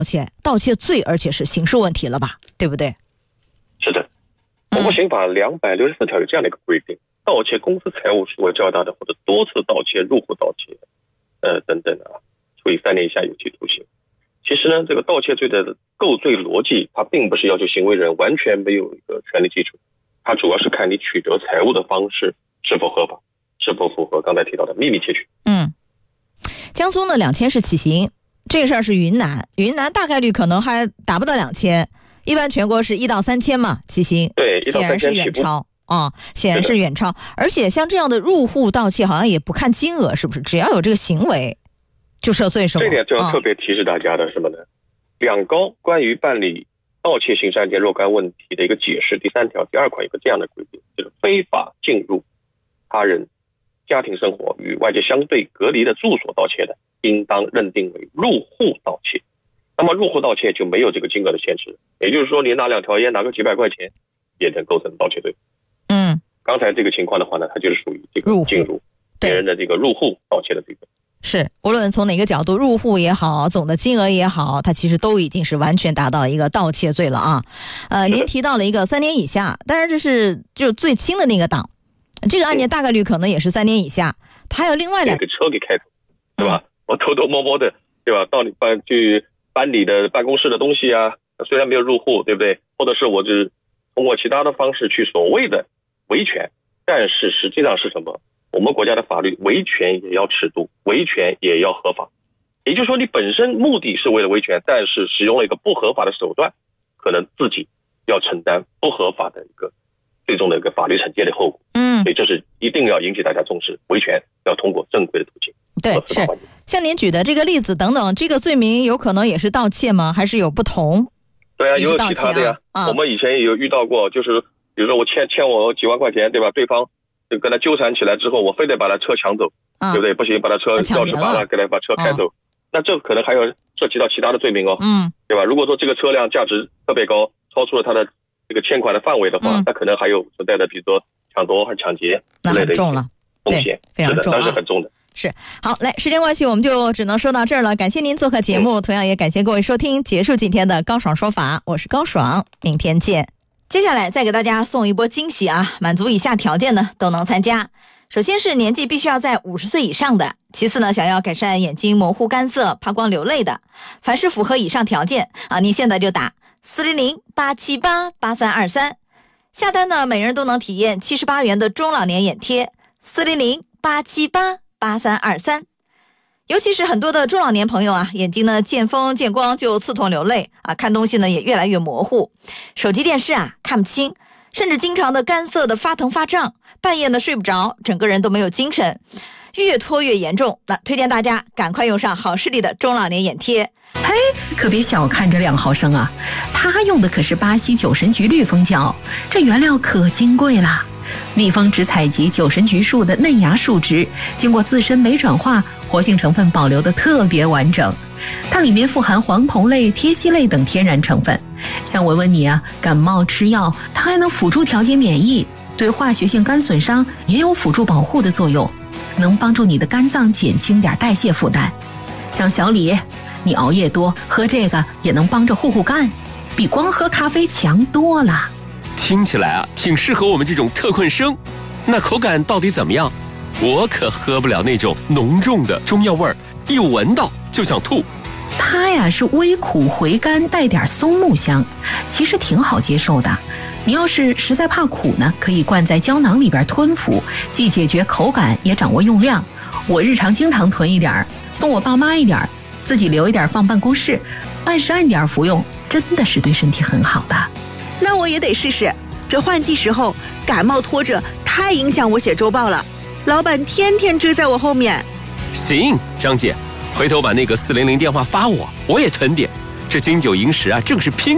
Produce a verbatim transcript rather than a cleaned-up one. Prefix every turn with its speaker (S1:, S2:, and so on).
S1: 歉，盗窃罪，而且是刑事问题了吧，对不对？
S2: 是的，我国刑法两百六十四条有这样的一个规定，盗窃公司财物数额较大的或者多次盗窃、入户盗窃，呃等等啊，处以三年以下有期徒刑。其实呢，这个盗窃罪的构罪逻辑，它并不是要求行为人完全没有一个权利基础，它主要是看你取得财物的方式是否合法，是否符合刚才提到的秘密窃取。
S1: 嗯，江苏呢两千是起刑，这个事儿是云南，云南大概率可能还达不到两千，一般全国是一到三千嘛起刑，
S2: 对，一到三千
S1: 显然是远超啊、哦，显然是远超。而且像这样的入户盗窃，好像也不看金额，是不是？只要有这个行为，就涉罪是吗？
S2: 这点就要特别提示大家的什么呢？嗯、两高关于办理盗窃刑事案件若干问题的一个解释，第三条第二款有个这样的规定，就是非法进入他人家庭生活与外界相对隔离的住所盗窃的，应当认定为入户盗窃。那么入户盗窃就没有这个金额的限制，也就是说你拿两条烟拿个几百块钱也能构成盗窃罪。
S1: 嗯，
S2: 刚才这个情况的话呢，它就是属于这个进入别人的这个入户盗窃的罪罪。
S1: 是，无论从哪个角度，入户也好，总的金额也好，它其实都已经是完全达到一个盗窃罪了啊。呃，您提到了一个三年以下，当然这是就是最轻的那个档，这个案件大概率可能也是三年以下。它还有另外两
S2: 个车给开走，对吧？嗯、我偷偷摸摸的，对吧？到你办去搬你的办公室的东西啊，虽然没有入户，对不对？或者是我就是通过其他的方式去所谓的维权，但是实际上是什么？我们国家的法律，维权也要尺度，维权也要合法。也就是说，你本身目的是为了维权，但是使用了一个不合法的手段，可能自己要承担不合法的一个最终的一个法律惩戒的后果。
S1: 嗯，
S2: 所以这是一定要引起大家重视，维权要通过正规的途径。
S1: 对，是像您举的这个例子等等，这个罪名有可能也是盗窃吗？还是有不同？
S2: 对啊，也有其他的呀。啊、我们以前也有遇到过，就是比如说我欠欠我几万块钱，对吧？对方就跟他纠缠起来之后，我非得把他车抢走，啊、对不对？不行，把他车钥匙拔了，给他把车开走，啊、那这可能还有涉及到其他的罪名哦，
S1: 嗯，
S2: 对吧？如果说这个车辆价值特别高，超出了他的这个欠款的范围的话，嗯、那可能还有存在的，比如说抢夺和抢劫之类的风险，
S1: 非常重，
S2: 那是很重的。
S1: 是，好，来，时间关系，我们就只能说到这儿了。感谢您做客节目，嗯、同样也感谢各位收听，结束今天的高爽说法，我是高爽，明天见。接下来再给大家送一波惊喜啊！满足以下条件呢都能参加。首先是年纪必须要在五十岁以上的，其次呢想要改善眼睛模糊干涩、怕光流泪的，凡是符合以上条件啊，您现在就打四零零八七八八三二三，下单呢每人都能体验七十八元的中老年眼贴，四零零八七八八三二三。尤其是很多的中老年朋友啊，眼睛呢见风见光就刺痛流泪啊，看东西呢也越来越模糊，手机电视啊看不清，甚至经常的干涩的发疼发胀，半夜呢睡不着，整个人都没有精神，越拖越严重。那推荐大家赶快用上好视力的中老年眼贴。
S3: 嘿，可别小看这两毫升啊，它用的可是巴西九神菊绿蜂胶，这原料可金贵啦。蜜蜂只采集九神菊树的嫩芽树枝，经过自身酶转化，活性成分保留的特别完整。它里面富含黄酮类、萜烯类等天然成分，像文文你啊，感冒吃药，它还能辅助调节免疫，对化学性肝损伤也有辅助保护的作用，能帮助你的肝脏减轻点代谢负担。像小李，你熬夜多，喝这个也能帮着护护肝，比光喝咖啡强多了。
S4: 听起来啊，挺适合我们这种特困生。那口感到底怎么样？我可喝不了那种浓重的中药味儿，一闻到就想吐。
S3: 它呀是微苦回甘，带点松木香，其实挺好接受的。你要是实在怕苦呢，可以灌在胶囊里边吞服，既解决口感，也掌握用量。我日常经常囤一点，送我爸妈一点，自己留一点放办公室，按时按点服用，真的是对身体很好的。
S5: 那我也得试试，这换季时候感冒拖着太影响我写周报了，老板天天追在我后面。
S4: 行，张姐，回头把那个四零零电话发我，我也囤点。这金九银十啊，正是拼